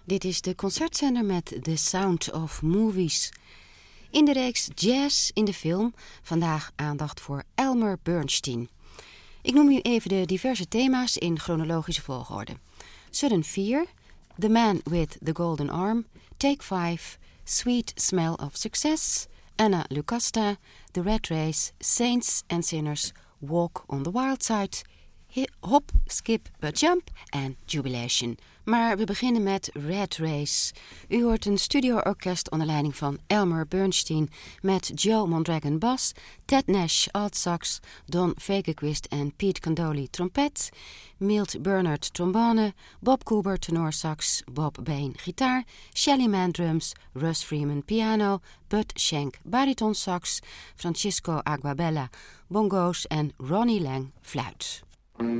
Dit is de concertzender met The Sound of Movies. In de reeks Jazz in de film vandaag aandacht voor Elmer Bernstein. Ik noem u even de diverse thema's in chronologische volgorde. Sudden Fear, The Man with the Golden Arm, Take 5, Sweet Smell of Success, Anna Lucasta, The Rat Race, Saints and Sinners, Walk on the Wild Side, Hop, Skip, But Jump en Jubilation. Maar we beginnen met Rat Race. U hoort een studio-orkest onder leiding van Elmer Bernstein met Joe Mondragon bas, Ted Nash altsax, Don Fagerquist en Pete Condoli trompet, Milt Bernard trombone, Bob Cooper tenorsax, Bob Bain gitaar, Shelly Manne drums, Russ Freeman piano, Bud Shank baritonsax, Francisco Aguabella bongo's en Ronnie Lang fluit.